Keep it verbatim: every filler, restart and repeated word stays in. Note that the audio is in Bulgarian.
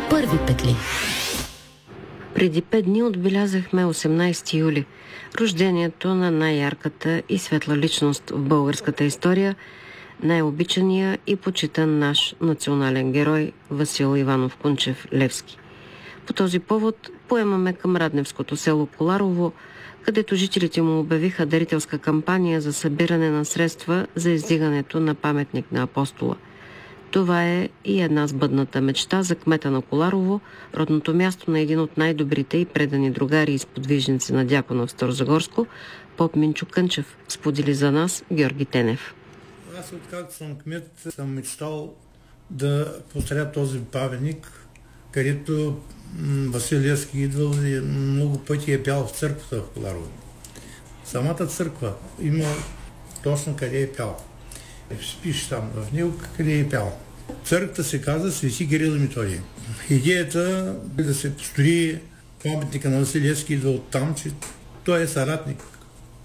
Първи петли. Преди пет дни отбелязахме осемнайсети юли, рождението на най-ярката и светла личност в българската история, най-обичания и почитан наш национален герой Васил Иванов Кунчев Левски. По този повод поемаме към Радневското село Коларово, където жителите му обявиха дарителска кампания за събиране на средства за издигането на паметник на апостола. Това е и една сбъдната мечта за кмета на Коларово, родното място на един от най-добрите и предани другари и сподвижници на дякона в Старозагорско, поп Минчо Кънчев, сподели за нас Георги Тенев. Аз откакто съм кмет, съм мечтал да построя този паметник, където Васил Левски идвал и много пъти е пял в църквата в Коларово. Самата църква има точно къде е пял. Пише там в него къде е пял. Църквата се казва Свети Кирил и Методий. Идеята е да се построи паметника на Васил Левски идва от там, че той е съратник